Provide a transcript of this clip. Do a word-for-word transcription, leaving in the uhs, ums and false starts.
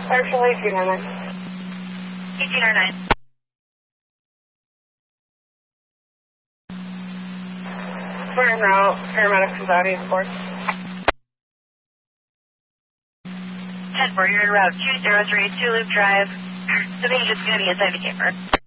Partial eighteen oh nine. eighteen oh nine. We're en route. Paramedics is out of course. ten four, you're en route two zero three, two Loop Drive. The patient's going to be inside the camper.